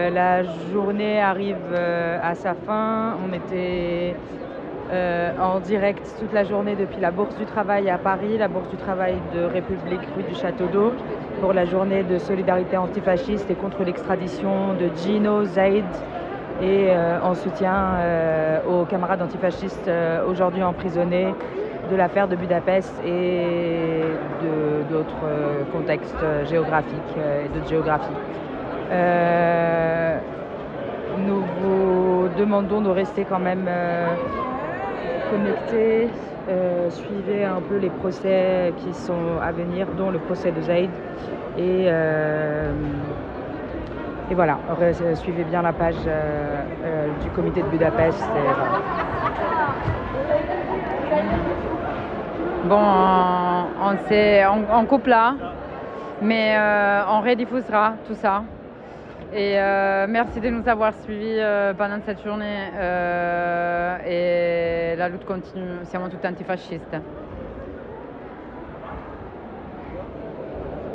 la journée arrive à sa fin. On était en direct toute la journée depuis la Bourse du Travail à Paris, la Bourse du Travail de République rue du Château d'Eau, pour la journée de solidarité antifasciste et contre l'extradition de Gino Zaid et en soutien aux camarades antifascistes aujourd'hui emprisonnés de l'affaire de Budapest et d'autres contextes géographiques et d'autres géographies. Nous vous demandons de rester quand même connectés, suivez un peu les procès qui sont à venir, dont le procès de Zaid. Et voilà, suivez bien la page du comité de Budapest. Bon, on coupe là, mais on rediffusera tout ça. Et merci de nous avoir suivis pendant cette journée. Et la lutte continue, siamo tutti antifasciste.